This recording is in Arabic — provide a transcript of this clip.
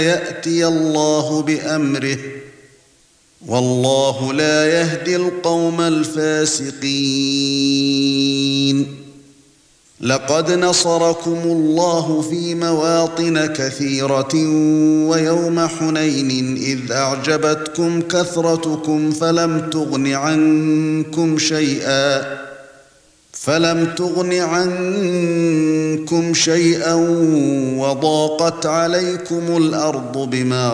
يأتي الله بأمره والله لا يهدي القوم الفاسقين. لقد نصركم الله في مواطن كثيرة ويوم حنين إذ أعجبتكم كثرتكم فلم تغن عنكم شيئا وضاقت عليكم الأرض بما